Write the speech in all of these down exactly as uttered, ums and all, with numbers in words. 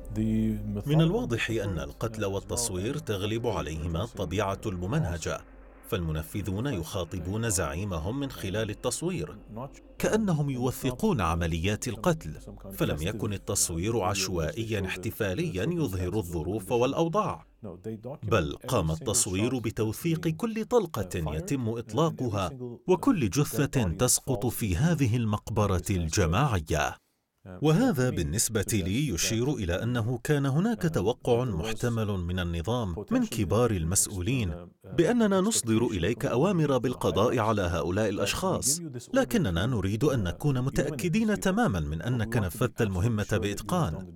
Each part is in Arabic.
من الواضح أن القتل والتصوير تغلب عليهما الطبيعة الممنهجة، فالمنفذون يخاطبون زعيمهم من خلال التصوير كأنهم يوثقون عمليات القتل، فلم يكن التصوير عشوائيا احتفاليا يظهر الظروف والأوضاع، بل قام التصوير بتوثيق كل طلقة يتم إطلاقها وكل جثة تسقط في هذه المقبرة الجماعية. وهذا بالنسبة لي يشير إلى أنه كان هناك توقع محتمل من النظام من كبار المسؤولين بأننا نصدر إليك أوامر بالقضاء على هؤلاء الأشخاص، لكننا نريد أن نكون متأكدين تماما من أنك نفذت المهمة بإتقان.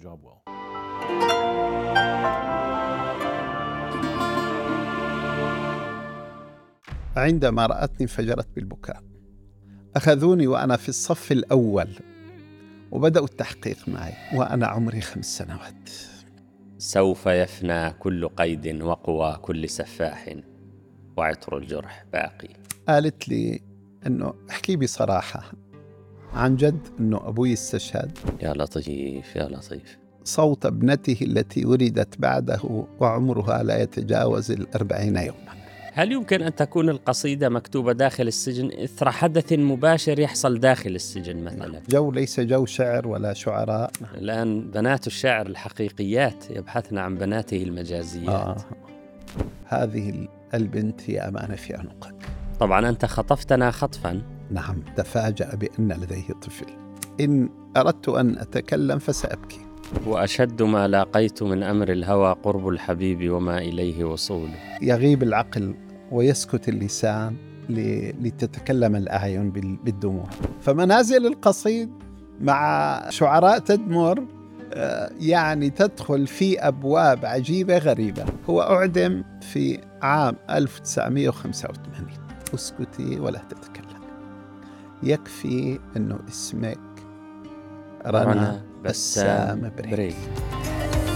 عندما رأتني فجرت بالبكاء، أخذوني وأنا في الصف الأول وبدأوا التحقيق معي وأنا عمري خمس سنوات. سوف يفنى كل قيد وقوى كل سفاح وعطر الجرح باقي. قالت لي أنه احكي بصراحة عن جد أنه أبوي استشهد. يا لطيف يا لطيف. صوت ابنته التي ولدت بعده وعمرها لا يتجاوز الأربعين يوما. هل يمكن أن تكون القصيدة مكتوبة داخل السجن إثر حدث مباشر يحصل داخل السجن مثلا؟ جو ليس جو شعر ولا شعراء. الآن بنات الشاعر الحقيقيات يبحثن عن بناته المجازيات. آه. هذه البنت هي أمانة في عنقك. طبعا أنت خطفتنا خطفا. نعم، تفاجأ بأن لديه طفل. إن أردت أن أتكلم فسأبكي. وأشد ما لاقيت من أمر الهوى قرب الحبيب وما إليه وصول. يغيب العقل ويسكت اللسان لتتكلم الأعين بالدموع. فمنازل القصيد مع شعراء تدمر يعني تدخل في أبواب عجيبة غريبة. هو أعدم في عام ألف وتسعمائة وخمسة وثمانين. اسكتي ولا تتكلم، يكفي أنه اسمك رنا بسام بريك.